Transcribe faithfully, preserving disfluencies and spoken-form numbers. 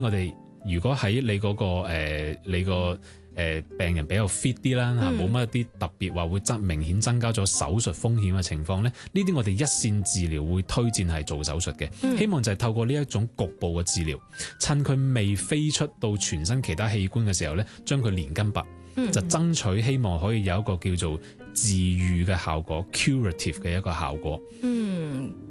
我哋如果喺你嗰、個、呃、你個誒、呃、病人比較 fit 啲啦嚇，冇乜一啲特別話會增明顯增加咗手術風險嘅情況咧，呢啲我哋一線治療會推薦係做手術嘅。嗯、希望就係透過呢一種局部嘅治療，趁佢未飛出到全身其他器官嘅時候咧，將佢連根拔，嗯、就爭取希望可以有一個叫做治癒嘅效果 （curative 嘅一個效果）。嗯。